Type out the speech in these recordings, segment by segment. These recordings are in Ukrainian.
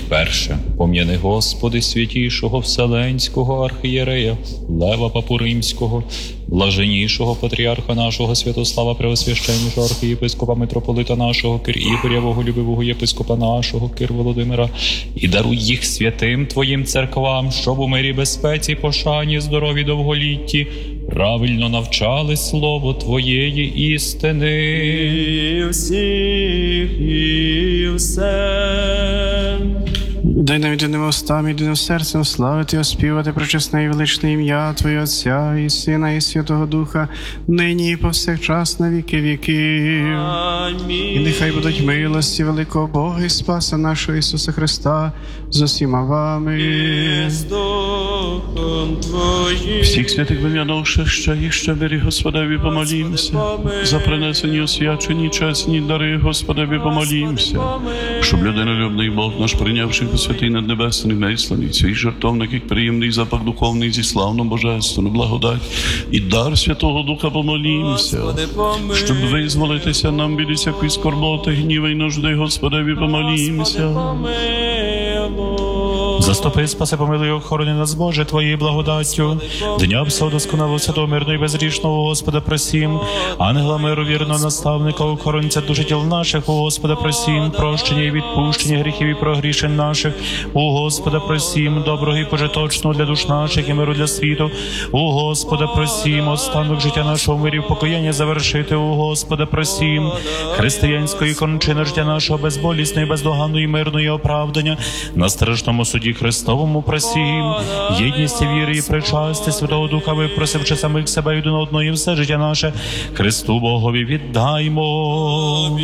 Перше, пом'яни, Господи, святішого Вселенського архієрея Лева Папу Римського, блаженнішого патріарха нашого Святослава, преосвященнішого архієпископа митрополита нашого Кир Ігоря, боголюбивого єпископа нашого Кир Володимира, і даруй їх святим Твоїм церквам, щоб у мирі, безпеці, пошані, здорові, довголітті правильно навчали слово Твоєї істини. І всіх, і все. Дай нам єдиним устам, єдиним серцем славити, оспівати пречесне і величне ім'я Твоє Отця і Сина і Святого Духа, нині і повсякчас на віки віків. Амінь. І нехай будуть милості великого Бога і Спаса нашого Ісуса Христа з усіма вами. І з Духом Твоїм. Всіх святих вим'янувши ще і ще мирі, Господеві помолімся. За принесені, освячені, чесні дари, Господеві помолімся. Щоб людинолюбний Бог наш, прийнявши святий над небесний мисланий, свій жертовник, як приємний запах духовний зі славну божественну благодать і дар Святого Духа помолімся. Господи, помилуй. Щоб визволитися нам від всякої скорботи, гніва й нужди, Господеві помолімся. Помилуй. Заступи, спаси, помилуй, охорони нас, Боже, Твоєю благодаттю. Дня всього досконалого, святого, мирного і безрішного, Господа, просім. Ангела миру, вірного наставника, охоронця душі тіл наших, у Господа, просім. Прощення і відпущення гріхів і прогрішень наших, у Господа, просім. Доброго і пожиточного для душ наших і миру для світу, у Господа, просім. Останок життя нашого в мирі, в покаяння завершити, у Господа, просім. Християнської кончини життя нашого безболісної, бездоганної, мирної оправдання на страшному суді Христовому просім. Єдність віри і причасті Святого Духа, випросивши самих себе і один одного, і все життя наше Христу Богові віддаймо.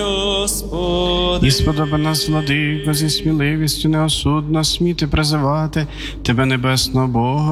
І сподоби нас, владико, зі сміливістю неосудно сміти призивати Тебе, небесного Бога,